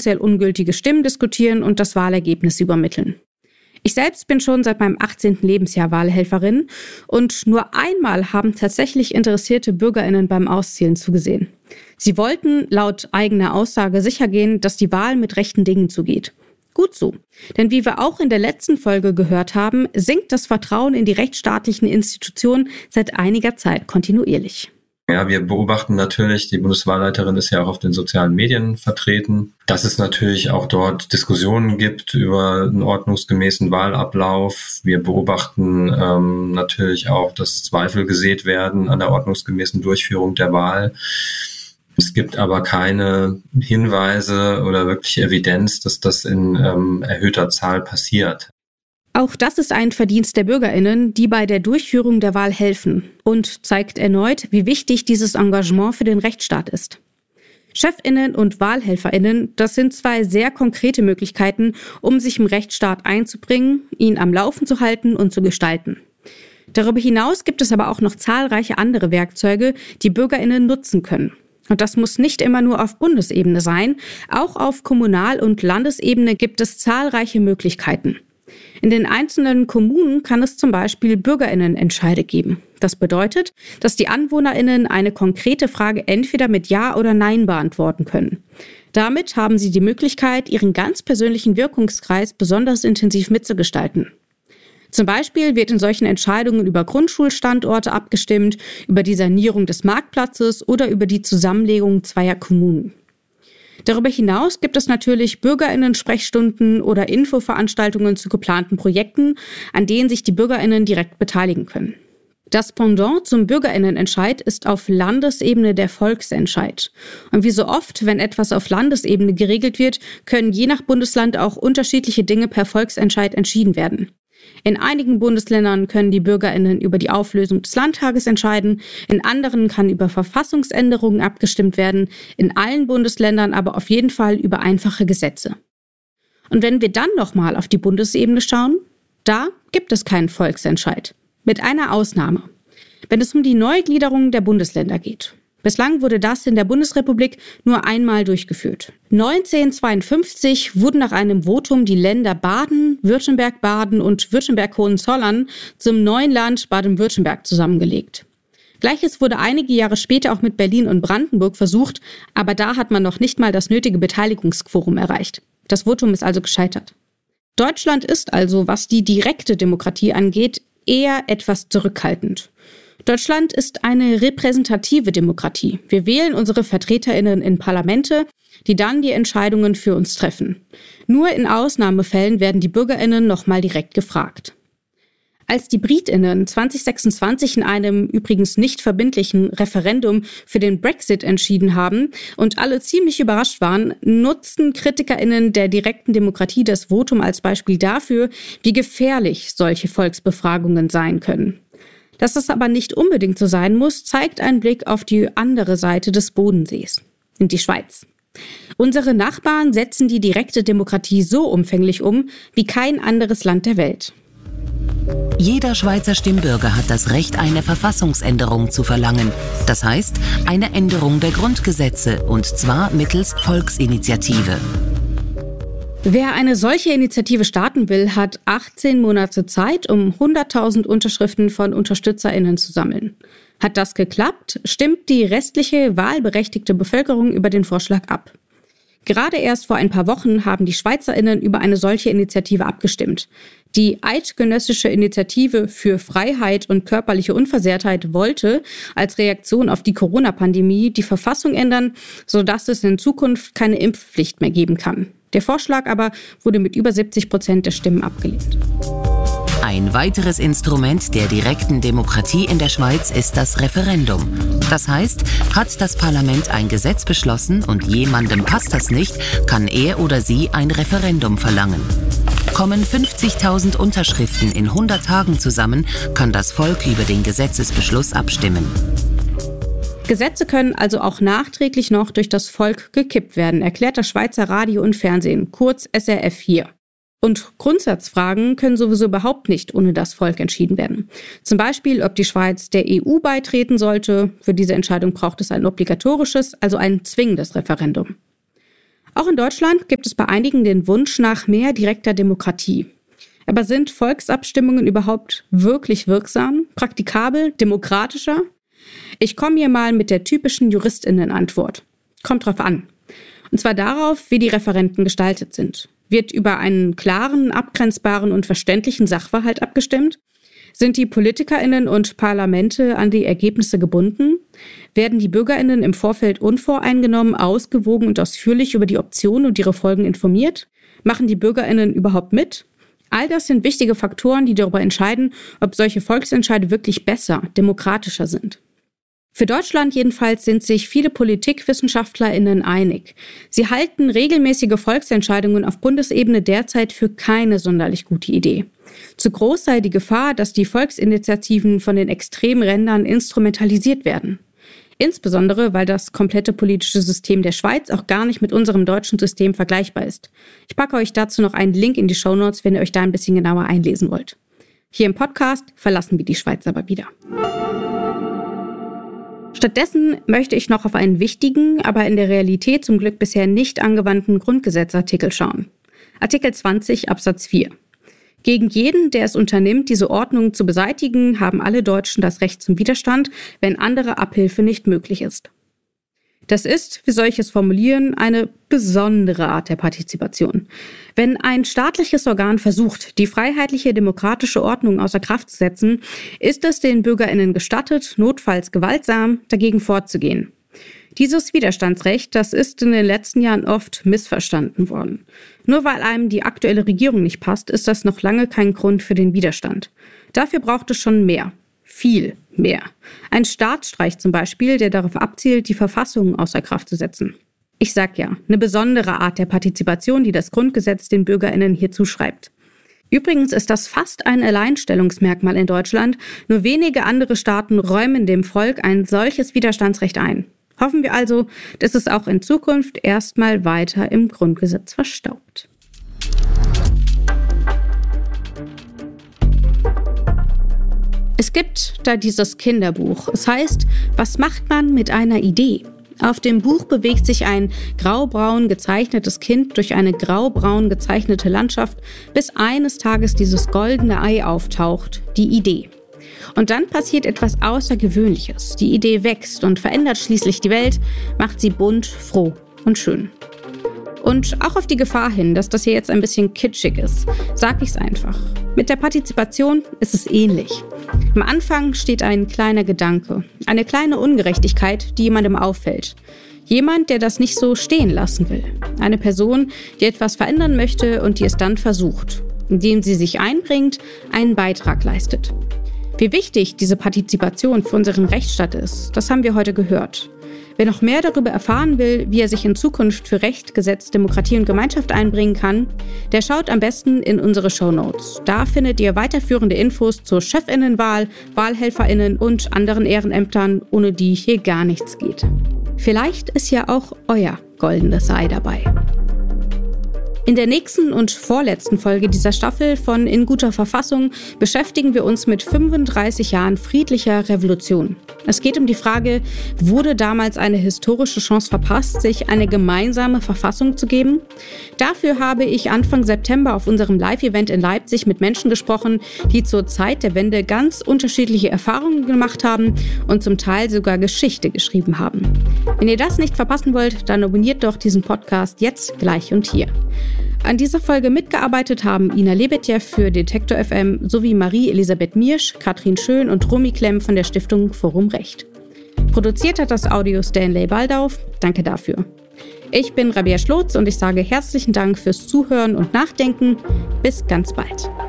potenziell ungültige Stimmen diskutieren und das Wahlergebnis übermitteln. Ich selbst bin schon seit meinem 18. Lebensjahr Wahlhelferin und nur einmal haben tatsächlich interessierte BürgerInnen beim Auszählen zugesehen. Sie wollten laut eigener Aussage sichergehen, dass die Wahl mit rechten Dingen zugeht. Gut so, denn wie wir auch in der letzten Folge gehört haben, sinkt das Vertrauen in die rechtsstaatlichen Institutionen seit einiger Zeit kontinuierlich. Ja, wir beobachten natürlich, die Bundeswahlleiterin ist ja auch auf den sozialen Medien vertreten, dass es natürlich auch dort Diskussionen gibt über einen ordnungsgemäßen Wahlablauf. Wir beobachten natürlich auch, dass Zweifel gesät werden an der ordnungsgemäßen Durchführung der Wahl. Es gibt aber keine Hinweise oder wirklich Evidenz, dass das in erhöhter Zahl passiert. Auch das ist ein Verdienst der BürgerInnen, die bei der Durchführung der Wahl helfen und zeigt erneut, wie wichtig dieses Engagement für den Rechtsstaat ist. ChefInnen und WahlhelferInnen, das sind zwei sehr konkrete Möglichkeiten, um sich im Rechtsstaat einzubringen, ihn am Laufen zu halten und zu gestalten. Darüber hinaus gibt es aber auch noch zahlreiche andere Werkzeuge, die BürgerInnen nutzen können. Und das muss nicht immer nur auf Bundesebene sein, auch auf Kommunal- und Landesebene gibt es zahlreiche Möglichkeiten. In den einzelnen Kommunen kann es zum Beispiel BürgerInnenentscheide geben. Das bedeutet, dass die AnwohnerInnen eine konkrete Frage entweder mit Ja oder Nein beantworten können. Damit haben sie die Möglichkeit, ihren ganz persönlichen Wirkungskreis besonders intensiv mitzugestalten. Zum Beispiel wird in solchen Entscheidungen über Grundschulstandorte abgestimmt, über die Sanierung des Marktplatzes oder über die Zusammenlegung zweier Kommunen. Darüber hinaus gibt es natürlich BürgerInnen-Sprechstunden oder Infoveranstaltungen zu geplanten Projekten, an denen sich die BürgerInnen direkt beteiligen können. Das Pendant zum BürgerInnenentscheid ist auf Landesebene der Volksentscheid. Und wie so oft, wenn etwas auf Landesebene geregelt wird, können je nach Bundesland auch unterschiedliche Dinge per Volksentscheid entschieden werden. In einigen Bundesländern können die BürgerInnen über die Auflösung des Landtages entscheiden, in anderen kann über Verfassungsänderungen abgestimmt werden, in allen Bundesländern aber auf jeden Fall über einfache Gesetze. Und wenn wir dann nochmal auf die Bundesebene schauen, da gibt es keinen Volksentscheid. Mit einer Ausnahme. Wenn es um die Neugliederung der Bundesländer geht. Bislang wurde das in der Bundesrepublik nur einmal durchgeführt. 1952 wurden nach einem Votum die Länder Baden, Württemberg-Baden und Württemberg-Hohenzollern zum neuen Land Baden-Württemberg zusammengelegt. Gleiches wurde einige Jahre später auch mit Berlin und Brandenburg versucht, aber da hat man noch nicht mal das nötige Beteiligungsquorum erreicht. Das Votum ist also gescheitert. Deutschland ist also, was die direkte Demokratie angeht, eher etwas zurückhaltend. Deutschland ist eine repräsentative Demokratie. Wir wählen unsere VertreterInnen in Parlamente, die dann die Entscheidungen für uns treffen. Nur in Ausnahmefällen werden die BürgerInnen nochmal direkt gefragt. Als die BritInnen 2026 in einem übrigens nicht verbindlichen Referendum für den Brexit entschieden haben und alle ziemlich überrascht waren, nutzten KritikerInnen der direkten Demokratie das Votum als Beispiel dafür, wie gefährlich solche Volksbefragungen sein können. Dass das aber nicht unbedingt so sein muss, zeigt ein Blick auf die andere Seite des Bodensees, in die Schweiz. Unsere Nachbarn setzen die direkte Demokratie so umfänglich um wie kein anderes Land der Welt. Jeder Schweizer Stimmbürger hat das Recht, eine Verfassungsänderung zu verlangen. Das heißt, eine Änderung der Grundgesetze, und zwar mittels Volksinitiative. Wer eine solche Initiative starten will, hat 18 Monate Zeit, um 100.000 Unterschriften von UnterstützerInnen zu sammeln. Hat das geklappt, stimmt die restliche wahlberechtigte Bevölkerung über den Vorschlag ab. Gerade erst vor ein paar Wochen haben die SchweizerInnen über eine solche Initiative abgestimmt. Die Eidgenössische Initiative für Freiheit und körperliche Unversehrtheit wollte als Reaktion auf die Corona-Pandemie die Verfassung ändern, sodass es in Zukunft keine Impfpflicht mehr geben kann. Der Vorschlag aber wurde mit über 70% der Stimmen abgelehnt. Ein weiteres Instrument der direkten Demokratie in der Schweiz ist das Referendum. Das heißt, hat das Parlament ein Gesetz beschlossen und jemandem passt das nicht, kann er oder sie ein Referendum verlangen. Kommen 50.000 Unterschriften in 100 Tagen zusammen, kann das Volk über den Gesetzesbeschluss abstimmen. Gesetze können also auch nachträglich noch durch das Volk gekippt werden, erklärt das Schweizer Radio und Fernsehen, kurz SRF 4. Und Grundsatzfragen können sowieso überhaupt nicht ohne das Volk entschieden werden. Zum Beispiel, ob die Schweiz der EU beitreten sollte. Für diese Entscheidung braucht es ein obligatorisches, also ein zwingendes Referendum. Auch in Deutschland gibt es bei einigen den Wunsch nach mehr direkter Demokratie. Aber sind Volksabstimmungen überhaupt wirklich wirksam, praktikabel, demokratischer? Ich komme hier mal mit der typischen JuristInnen-Antwort. Kommt drauf an. Und zwar darauf, wie die Referenden gestaltet sind. Wird über einen klaren, abgrenzbaren und verständlichen Sachverhalt abgestimmt? Sind die PolitikerInnen und Parlamente an die Ergebnisse gebunden? Werden die BürgerInnen im Vorfeld unvoreingenommen, ausgewogen und ausführlich über die Optionen und ihre Folgen informiert? Machen die BürgerInnen überhaupt mit? All das sind wichtige Faktoren, die darüber entscheiden, ob solche Volksentscheide wirklich besser, demokratischer sind. Für Deutschland jedenfalls sind sich viele PolitikwissenschaftlerInnen einig. Sie halten regelmäßige Volksentscheidungen auf Bundesebene derzeit für keine sonderlich gute Idee. Zu groß sei die Gefahr, dass die Volksinitiativen von den extremen Rändern instrumentalisiert werden. Insbesondere, weil das komplette politische System der Schweiz auch gar nicht mit unserem deutschen System vergleichbar ist. Ich packe euch dazu noch einen Link in die Shownotes, wenn ihr euch da ein bisschen genauer einlesen wollt. Hier im Podcast verlassen wir die Schweiz aber wieder. Stattdessen möchte ich noch auf einen wichtigen, aber in der Realität zum Glück bisher nicht angewandten Grundgesetzartikel schauen. Artikel 20 Absatz 4. Gegen jeden, der es unternimmt, diese Ordnung zu beseitigen, haben alle Deutschen das Recht zum Widerstand, wenn andere Abhilfe nicht möglich ist. Das ist, wie soll ich es formulieren, eine besondere Art der Partizipation. Wenn ein staatliches Organ versucht, die freiheitliche demokratische Ordnung außer Kraft zu setzen, ist es den BürgerInnen gestattet, notfalls gewaltsam dagegen vorzugehen. Dieses Widerstandsrecht, das ist in den letzten Jahren oft missverstanden worden. Nur weil einem die aktuelle Regierung nicht passt, ist das noch lange kein Grund für den Widerstand. Dafür braucht es schon mehr. Viel mehr. Ein Staatsstreich zum Beispiel, der darauf abzielt, die Verfassung außer Kraft zu setzen. Ich sag ja, eine besondere Art der Partizipation, die das Grundgesetz den BürgerInnen hier zuschreibt. Übrigens ist das fast ein Alleinstellungsmerkmal in Deutschland. Nur wenige andere Staaten räumen dem Volk ein solches Widerstandsrecht ein. Hoffen wir also, dass es auch in Zukunft erstmal weiter im Grundgesetz verstaubt. Es gibt da dieses Kinderbuch. Es heißt, was macht man mit einer Idee? Auf dem Buch bewegt sich ein graubraun gezeichnetes Kind durch eine graubraun gezeichnete Landschaft, bis eines Tages dieses goldene Ei auftaucht, die Idee. Und dann passiert etwas Außergewöhnliches. Die Idee wächst und verändert schließlich die Welt, macht sie bunt, froh und schön. Und auch auf die Gefahr hin, dass das hier jetzt ein bisschen kitschig ist, sag ich's einfach. Mit der Partizipation ist es ähnlich. Am Anfang steht ein kleiner Gedanke, eine kleine Ungerechtigkeit, die jemandem auffällt. Jemand, der das nicht so stehen lassen will. Eine Person, die etwas verändern möchte und die es dann versucht, indem sie sich einbringt, einen Beitrag leistet. Wie wichtig diese Partizipation für unseren Rechtsstaat ist, das haben wir heute gehört. Wer noch mehr darüber erfahren will, wie er sich in Zukunft für Recht, Gesetz, Demokratie und Gemeinschaft einbringen kann, der schaut am besten in unsere Shownotes. Da findet ihr weiterführende Infos zur Chefinnenwahl, WahlhelferInnen und anderen Ehrenämtern, ohne die hier gar nichts geht. Vielleicht ist ja auch euer goldenes Ei dabei. In der nächsten und vorletzten Folge dieser Staffel von In guter Verfassung beschäftigen wir uns mit 35 Jahren friedlicher Revolution. Es geht um die Frage, wurde damals eine historische Chance verpasst, sich eine gemeinsame Verfassung zu geben? Dafür habe ich Anfang September auf unserem Live-Event in Leipzig mit Menschen gesprochen, die zur Zeit der Wende ganz unterschiedliche Erfahrungen gemacht haben und zum Teil sogar Geschichte geschrieben haben. Wenn ihr das nicht verpassen wollt, dann abonniert doch diesen Podcast jetzt, gleich und hier. An dieser Folge mitgearbeitet haben Ina Lebetjew für Detektor FM sowie Marie-Elisabeth Miersch, Katrin Schön und Romy Klemm von der Stiftung Forum Recht. Produziert hat das Audio Stanley Baldauf. Danke dafür. Ich bin Rabea Schlotz und ich sage herzlichen Dank fürs Zuhören und Nachdenken. Bis ganz bald.